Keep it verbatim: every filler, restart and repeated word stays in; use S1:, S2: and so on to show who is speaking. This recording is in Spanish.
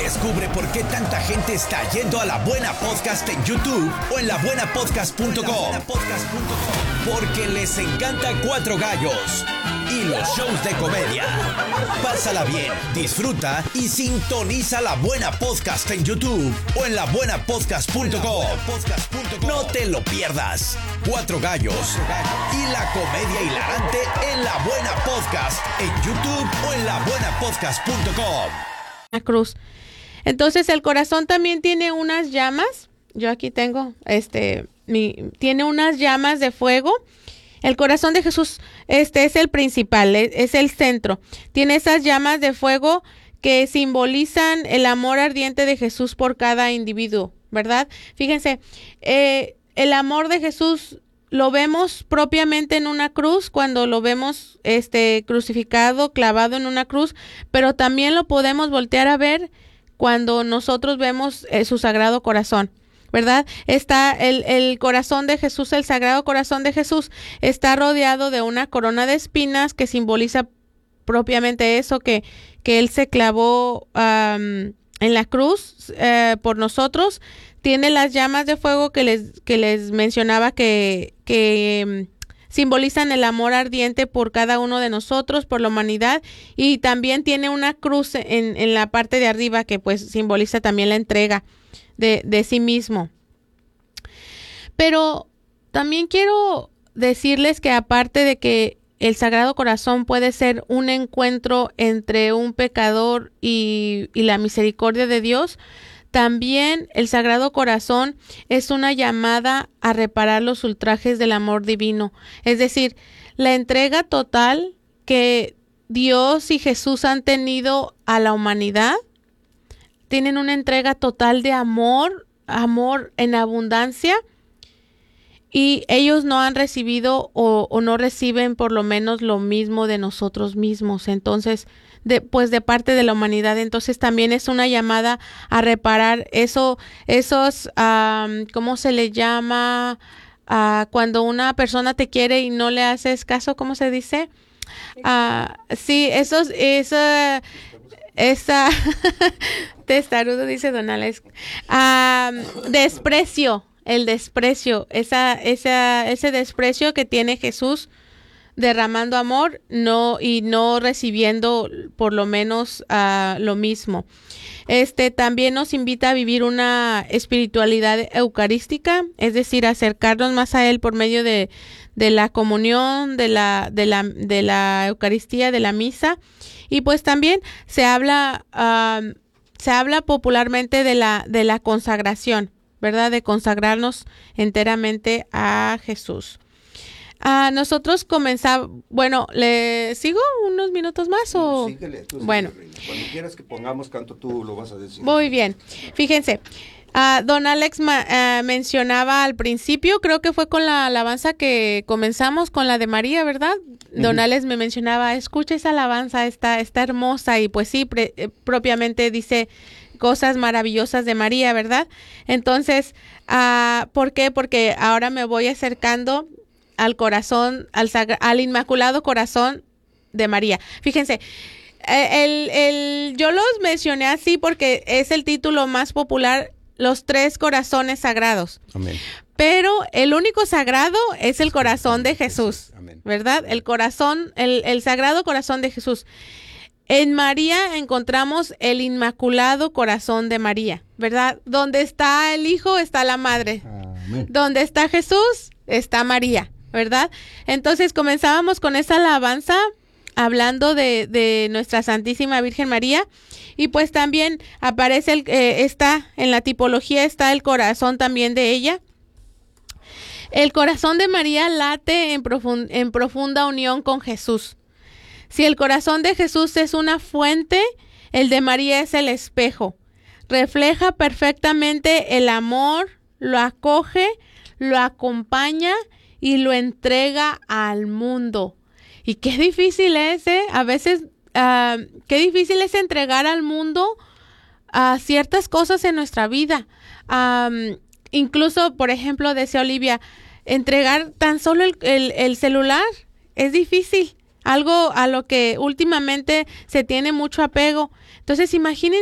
S1: Descubre por qué tanta gente está yendo a La Buena Podcast en YouTube o en la buena podcast punto com. Porque les encanta Cuatro Gallos y los shows de comedia. Pásala bien, disfruta y sintoniza La Buena Podcast en YouTube o en la buena podcast punto com. No te lo pierdas. Cuatro Gallos y la comedia hilarante en La Buena Podcast en YouTube o en la buena podcast punto com.
S2: La cruz. Entonces el corazón también tiene unas llamas. Yo aquí tengo, este, mi, tiene unas llamas de fuego. El corazón de Jesús, este es el principal, es, es el centro. Tiene esas llamas de fuego que simbolizan el amor ardiente de Jesús por cada individuo, ¿verdad? Fíjense, eh, el amor de Jesús lo vemos propiamente en una cruz, cuando lo vemos este crucificado, clavado en una cruz, pero también lo podemos voltear a ver cuando nosotros vemos eh, su Sagrado Corazón, ¿verdad? Está el, el corazón de Jesús, el Sagrado Corazón de Jesús, está rodeado de una corona de espinas que simboliza propiamente eso, que, que Él se clavó um, en la cruz eh, por nosotros. Tiene las llamas de fuego que les, que les mencionaba que, que um, simbolizan el amor ardiente por cada uno de nosotros, por la humanidad, y también tiene una cruz en, en la parte de arriba que pues simboliza también la entrega de, de sí mismo. Pero también quiero decirles que aparte de que el Sagrado Corazón puede ser un encuentro entre un pecador y, y la misericordia de Dios, también el Sagrado Corazón es una llamada a reparar los ultrajes del amor divino. Es decir, la entrega total que Dios y Jesús han tenido a la humanidad. Tienen una entrega total de amor, amor en abundancia. Y ellos no han recibido o, o no reciben por lo menos lo mismo de nosotros mismos. Entonces, de, pues de parte de la humanidad. Entonces también es una llamada a reparar eso, esos, um, ¿cómo se le llama? Uh, cuando una persona te quiere y no le haces caso, ¿cómo se dice? Uh, sí, esos, esa, esa, testarudo, dice Don Alex. Uh, desprecio. El desprecio, esa, esa, ese desprecio que tiene Jesús derramando amor no y no recibiendo por lo menos uh, lo mismo. Este también nos invita a vivir una espiritualidad eucarística, es decir, acercarnos más a Él por medio de, de la comunión, de la, de la, de la Eucaristía, de la misa. Y pues también se habla, uh, se habla popularmente de la, de la consagración, ¿verdad? De consagrarnos enteramente a Jesús. Ah, nosotros comenzamos, bueno, ¿le sigo unos minutos más o?
S3: Sí, síguele, tú
S2: bueno.
S3: Síguele, cuando quieras que pongamos canto, tú lo vas a decir.
S2: Muy bien. Fíjense, uh, Don Alex ma, uh, mencionaba al principio, creo que fue con la alabanza que comenzamos, con la de María, ¿verdad? Uh-huh. Don Alex me mencionaba, escucha esa alabanza, está, está hermosa, y pues sí, pre, eh, propiamente dice cosas maravillosas de María, ¿verdad? Entonces, uh, ¿por qué? Porque ahora me voy acercando al corazón, al, al Inmaculado Corazón de María. Fíjense, el, el, yo los mencioné así porque es el título más popular, los tres corazones sagrados.
S3: Amén.
S2: Pero el único sagrado es el corazón de Jesús,
S3: Amén.
S2: ¿verdad? El corazón, el, el Sagrado Corazón de Jesús. En María encontramos el Inmaculado Corazón de María, ¿verdad? Donde está el Hijo, está la Madre.
S3: Amén.
S2: Donde está Jesús, está María, ¿verdad? Entonces comenzábamos con esa alabanza hablando de, de nuestra Santísima Virgen María, y pues también aparece, el, eh, está en la tipología, está el corazón también de ella. El corazón de María late en, profund, en profunda unión con Jesús. Si el corazón de Jesús es una fuente, el de María es el espejo. Refleja perfectamente el amor, lo acoge, lo acompaña y lo entrega al mundo. Y qué difícil es, ¿eh? A veces, uh, qué difícil es entregar al mundo uh, ciertas cosas en nuestra vida. Um, incluso, por ejemplo, decía Olivia, entregar tan solo el, el, el celular es difícil. Algo a lo que últimamente se tiene mucho apego. Entonces, imagínense